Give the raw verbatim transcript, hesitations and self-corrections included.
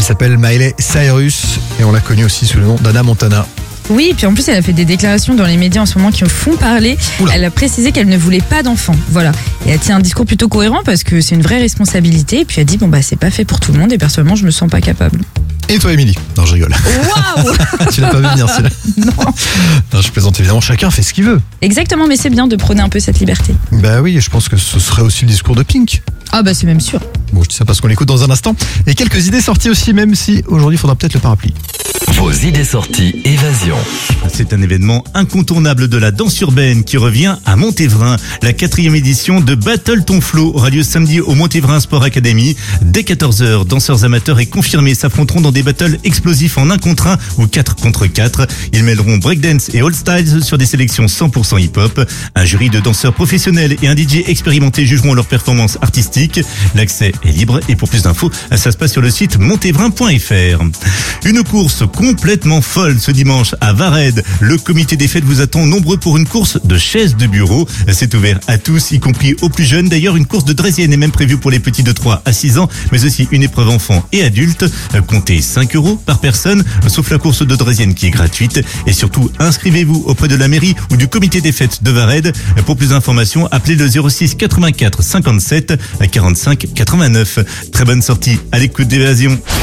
s'appelle Miley Cyrus et on l'a connue aussi sous le nom d'Hannah Montana. Oui, et puis en plus, elle a fait des déclarations dans les médias en ce moment qui font parler. Oula. Elle a précisé qu'elle ne voulait pas d'enfants. Voilà. Et elle tient un discours plutôt cohérent parce que c'est une vraie responsabilité. Et puis elle dit, bon, bah, c'est pas fait pour tout le monde et personnellement, je me sens pas capable. Et toi, Émilie? Non, je rigole. Waouh! Tu l'as pas vu venir, celle-là? Non. Non, je plaisante évidemment. Chacun fait ce qu'il veut. Exactement, mais c'est bien de prôner un peu cette liberté. Bah oui, et je pense que ce serait aussi le discours de Pink. Ah, bah, c'est même sûr. Bon, je dis ça parce qu'on l'écoute dans un instant. Et quelques idées sorties aussi, même si aujourd'hui, il faudra peut-être le parapluie. Vos idées sorties évasion. C'est un événement incontournable de la danse urbaine qui revient à Montévrain. La quatrième édition de Battle Ton Flow aura lieu samedi au Montévrain Sport Academy. Dès quatorze heures, danseurs amateurs et confirmés s'affronteront dans des battles explosifs en un contre un ou quatre contre quatre. Ils mêleront breakdance et all styles sur des sélections cent pour cent hip-hop. Un jury de danseurs professionnels et un D J expérimenté jugeront leur performance artistique. L'accès est libre et pour plus d'infos, ça se passe sur le site montévrain point f r. Une course complètement folle ce dimanche à Vared. Le comité des fêtes vous attend nombreux pour une course de chaises de bureau. C'est ouvert à tous, y compris aux plus jeunes. D'ailleurs, une course de draisienne est même prévue pour les petits de trois à six ans, mais aussi une épreuve enfants et adultes. Comptez cinq euros par personne, sauf la course de draisienne qui est gratuite. Et surtout, inscrivez-vous auprès de la mairie ou du comité des fêtes de Vared. Pour plus d'informations, appelez le zéro six quatre-vingt-quatre cinquante-sept quarante-cinq quatre-vingt-neuf. Très bonne sortie à l'écoute d'Évasion.